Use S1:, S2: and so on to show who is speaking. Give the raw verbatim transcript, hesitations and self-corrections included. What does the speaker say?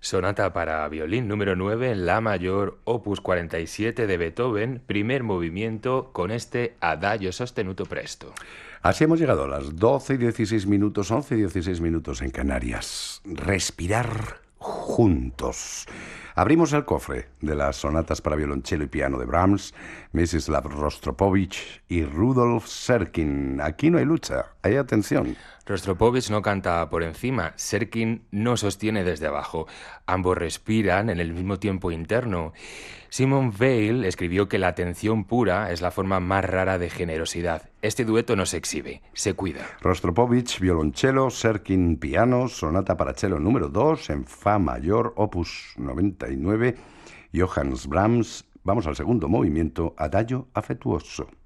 S1: Sonata para violín número nueve en la mayor, opus cuarenta y siete de Beethoven, primer movimiento con este Adagio sostenuto presto.
S2: Así hemos llegado a las doce y dieciséis minutos, once y dieciséis minutos en Canarias. Respirar juntos. Abrimos el cofre de las sonatas para violonchelo y piano de Brahms, Mstislav Rostropovich y Rudolf Serkin. Aquí no hay lucha, hay atención.
S1: Rostropovich no canta por encima, Serkin no sostiene desde abajo. Ambos respiran en el mismo tiempo interno. Simon Weil escribió que la atención pura es la forma más rara de generosidad. Este dueto no se exhibe, se cuida.
S2: Rostropovich, violonchelo, Serkin, piano, sonata para cello número dos en fa mayor, opus noventa y nueve, Johannes Brahms. Vamos al segundo movimiento, Adagio afectuoso.